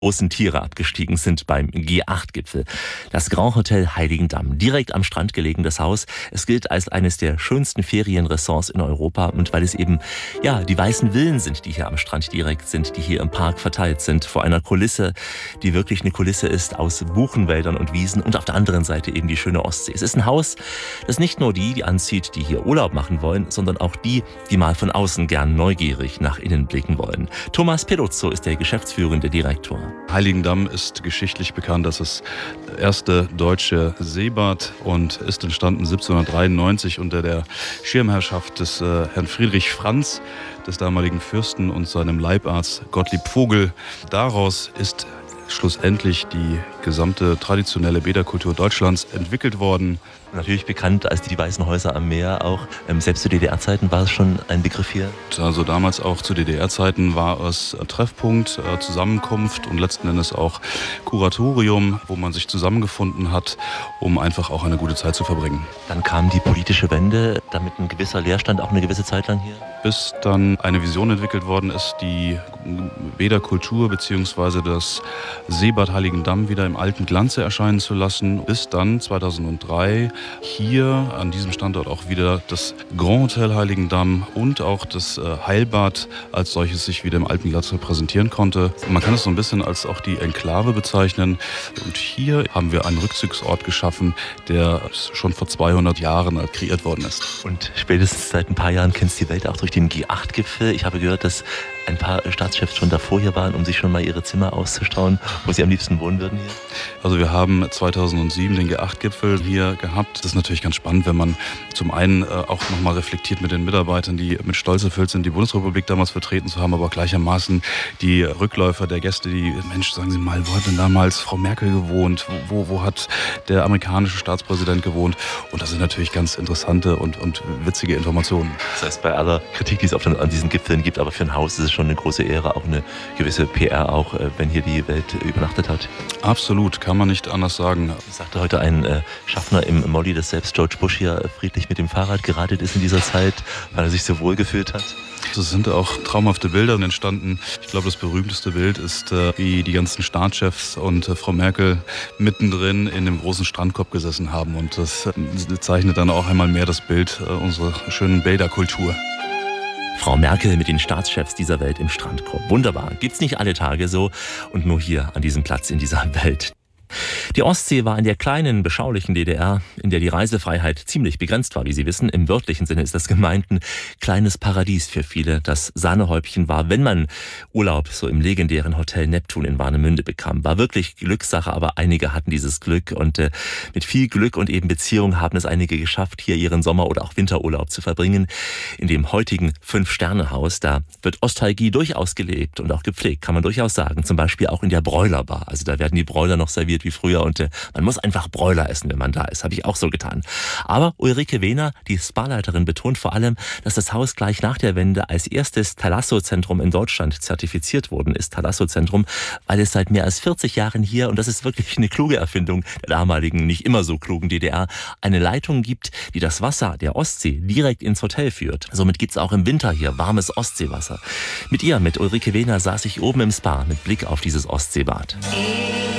großen Tiere abgestiegen sind beim G8-Gipfel. Das Grand Hotel Heiligendamm, direkt am Strand gelegen, das Haus. Es gilt als eines der schönsten Ferienressorts in Europa, und weil es eben, die weißen Villen sind, die hier am Strand direkt sind, die hier im Park verteilt sind, vor einer Kulisse, die wirklich eine Kulisse ist aus Buchenwäldern und Wiesen, und auf der anderen Seite eben die schöne Ostsee. Es ist ein Haus, das nicht nur die anzieht, die hier Urlaub machen wollen, sondern auch die mal von außen gern neugierig nach innen blicken wollen. Thomas Peduzzo ist der geschäftsführende Direktor. Heiligendamm ist geschichtlich bekannt als das erste deutsche Seebad und ist entstanden 1793 unter der Schirmherrschaft des Herrn Friedrich Franz, des damaligen Fürsten, und seinem Leibarzt Gottlieb Vogel. Daraus ist schlussendlich die gesamte traditionelle Bäderkultur Deutschlands entwickelt worden. Natürlich bekannt als die Weißen Häuser am Meer auch. Selbst zu DDR-Zeiten war es schon ein Begriff hier? Also damals auch zu DDR-Zeiten war es Treffpunkt, Zusammenkunft und letzten Endes auch Kuratorium, wo man sich zusammengefunden hat, um einfach auch eine gute Zeit zu verbringen. Dann kam die politische Wende, damit ein gewisser Leerstand auch eine gewisse Zeit lang hier? Bis dann eine Vision entwickelt worden ist, die Bäderkultur bzw. das Seebad Heiligendamm wieder im alten Glanze erscheinen zu lassen, bis dann 2003 hier an diesem Standort auch wieder das Grand Hotel Heiligendamm und auch das Heilbad als solches sich wieder im alten Glanze präsentieren konnte. Man kann es so ein bisschen als auch die Enklave bezeichnen. Und hier haben wir einen Rückzugsort geschaffen, der schon vor 200 Jahren kreiert worden ist. Und spätestens seit ein paar Jahren kennst du die Welt auch durch den G8-Gipfel. Ich habe gehört, dass ein paar Staatschefs schon davor hier waren, um sich schon mal ihre Zimmer auszustauen, wo sie am liebsten wohnen würden hier. Also wir haben 2007 den G8-Gipfel hier gehabt. Das ist natürlich ganz spannend, wenn man zum einen auch nochmal reflektiert mit den Mitarbeitern, die mit Stolz erfüllt sind, die Bundesrepublik damals vertreten zu haben, aber gleichermaßen die Rückläufer der Gäste, die, Mensch, sagen Sie mal, wo hat denn damals Frau Merkel gewohnt? Wo hat der amerikanische Staatspräsident gewohnt? Und das sind natürlich ganz interessante und witzige Informationen. Das heißt, bei aller Kritik, die es an diesen Gipfeln gibt, aber für ein Haus ist es schon eine große Ehre, auch eine gewisse PR, auch wenn hier die Welt übernachtet hat. Absolut, kann man nicht anders sagen. Sagte heute ein Schaffner im Molly, dass selbst George Bush hier friedlich mit dem Fahrrad geradelt ist in dieser Zeit, weil er sich so wohl gefühlt hat. Es sind auch traumhafte Bilder entstanden. Ich glaube, das berühmteste Bild ist, wie die ganzen Staatschefs und Frau Merkel mittendrin in dem großen Strandkorb gesessen haben. Und das zeichnet dann auch einmal mehr das Bild unserer schönen Bäderkultur. Frau Merkel mit den Staatschefs dieser Welt im Strandkorb. Wunderbar. Gibt's nicht alle Tage so und nur hier an diesem Platz in dieser Welt. Die Ostsee war in der kleinen, beschaulichen DDR, in der die Reisefreiheit ziemlich begrenzt war, wie Sie wissen. Im wörtlichen Sinne ist das gemeint ein kleines Paradies für viele. Das Sahnehäubchen war, wenn man Urlaub so im legendären Hotel Neptun in Warnemünde bekam. War wirklich Glückssache, aber einige hatten dieses Glück. Und mit viel Glück und eben Beziehung haben es einige geschafft, hier ihren Sommer- oder auch Winterurlaub zu verbringen. In dem heutigen 5-Sterne-Haus, da wird Ostalgie durchaus gelebt und auch gepflegt, kann man durchaus sagen. Zum Beispiel auch in der Bräulerbar. Also da werden die Bräuler noch serviert wie früher und man muss einfach Bräuler essen, wenn man da ist. Habe ich auch so getan. Aber Ulrike Wehner, die Spa-Leiterin, betont vor allem, dass das Haus gleich nach der Wende als erstes Thalasso-Zentrum in Deutschland zertifiziert worden ist. Thalasso-Zentrum, weil es seit mehr als 40 Jahren hier, und das ist wirklich eine kluge Erfindung der damaligen, nicht immer so klugen DDR, eine Leitung gibt, die das Wasser der Ostsee direkt ins Hotel führt. Somit gibt es auch im Winter hier warmes Ostseewasser. Mit Ulrike Wehner, saß ich oben im Spa mit Blick auf dieses Ostseebad.